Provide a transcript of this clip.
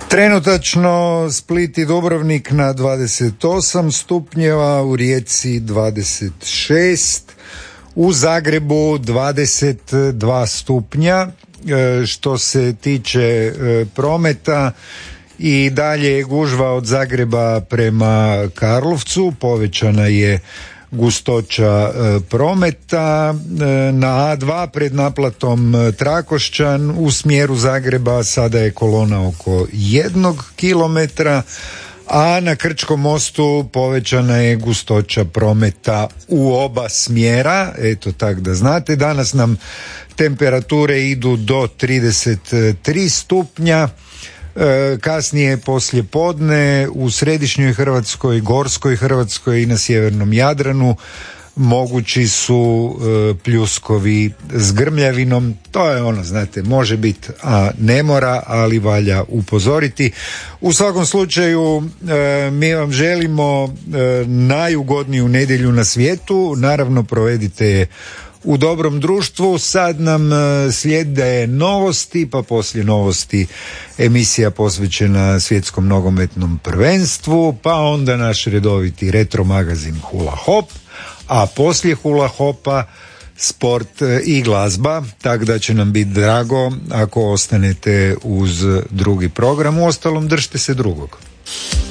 Trenutačno Split i Dubrovnik na 28 stupnjeva, u Rijeci 26, u Zagrebu 22 stupnja. Što se tiče prometa, i dalje je gužva od Zagreba prema Karlovcu, povećana je gustoća prometa. Na A2 pred naplatom Trakošćan u smjeru Zagreba sada je kolona oko 1 kilometra, a na Krčkom mostu povećana je gustoća prometa u oba smjera. Eto, tak da znate. Danas nam temperature idu do 33 stupnja. Kasnije poslije podne u središnjoj Hrvatskoj, gorskoj Hrvatskoj i na sjevernom Jadranu mogući su pljuskovi s grmljavinom. To je ono, znate, može biti, a ne mora, ali valja upozoriti. U svakom slučaju mi vam želimo najugodniju nedjelju na svijetu. Naravno, provedite je u dobrom društvu. Sad nam slijede novosti, pa poslije novosti emisija posvećena svjetskom nogometnom prvenstvu, pa onda naš redoviti retro magazin Hula Hop, a poslije Hula Hopa sport i glazba, tako da će nam biti drago ako ostanete uz drugi program. Uostalom, držite se drugog.